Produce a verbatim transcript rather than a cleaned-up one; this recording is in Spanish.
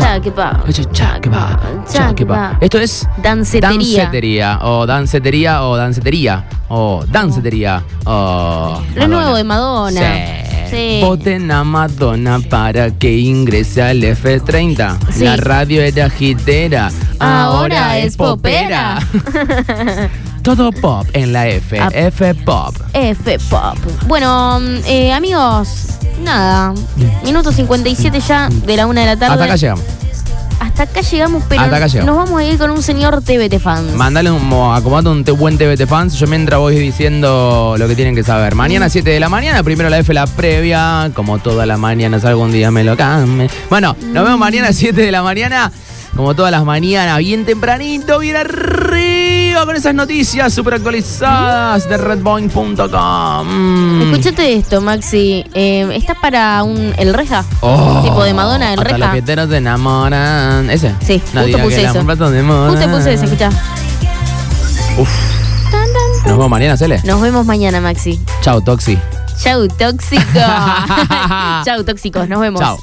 Chaquepa. Chaquepa. Chaquepa. Esto es Dancetería. Dancetería. O dancetería o dancetería. O dancetería. O. Lo nuevo de Madonna. Sí. Sí. Voten a Madonna para que ingrese al F treinta. Sí. La radio era hitera. Ahora Ahora es es popera. Todo pop en la F. Ap- F pop. F Pop. Bueno, eh, amigos, nada. Minuto cincuenta y siete ya de la una de la tarde. Hasta acá llegamos. Hasta acá llegamos, pero Hasta acá llegamos. nos vamos a ir con un señor T V T fans. Mandale un, acomodate un te- buen T V T fans. Yo mientras voy diciendo lo que tienen que saber. Mañana siete de la mañana, primero la F, la previa. Como todas las mañanas, algún día me lo cambie. Bueno, nos vemos mañana siete de la mañana. Como todas las mañanas, bien tempranito, bien arriba con esas noticias súper actualizadas de redboing punto com. Mm. Escúchate esto, Maxi. Eh, ¿Estás para un el Reja? Oh, Tipo de Madonna, el hasta Reja. los pieteros se enamoran. ¿Ese? Sí, No justo diga puse que la eso. plato de moda. Justo puse eso, escuchá. Uf. Nos vemos mañana, Cele. Nos vemos mañana, Maxi. Chau, Toxi. Chau, tóxico. Chau, tóxicos. Nos vemos. Chau.